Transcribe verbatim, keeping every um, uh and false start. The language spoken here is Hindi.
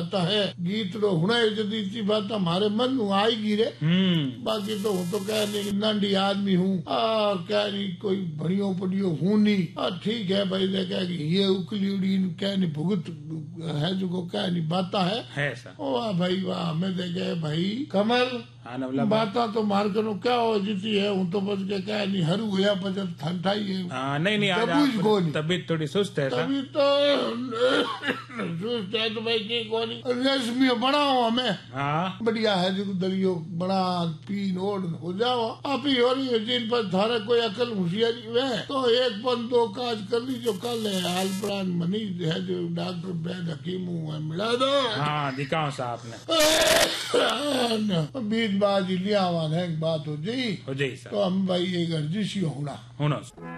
बात है गीत रो हुणे जदी ची बात हमारे मन नु आई गिरे। बाकी तो हूँ तो कह नहीं नांडी आदमी हूँ आ कह नहीं कोई बढ़ियो पढ़ियो हूँ नहीं। ठीक है भाई देखा ये उकली उड़ी कह नहीं भुगत है जो को कह नहीं बाता है, है वाह भाई वाह हमें देखे भाई कमल बाता तो मार करो क्या हो जीती है हूँ तो बस के क्या नहीं हरू हुआ पर ठंडाई है। हाँ, नहीं नहीं आज तबीयत थोड़ी सुस्त है तभी तो सुस्त है तो भाई की कोनी रेशमी बनाओ हमें। हाँ बढ़िया है जो दरियो बड़ा पी नोड हो जाओ आप ही हो रही है जिन पर थारे कोई अकल होशियारी वे तो एक पन दो काज कर ली जो कल है हाल प्राण मनी है जो डॉक्टर बैद हकीम है मिला दो। हाँ दिखाओ साहब ने बीच बाज लिया है बात हो जाई हो जाई तो हम भाई ये गर्जिश होना होना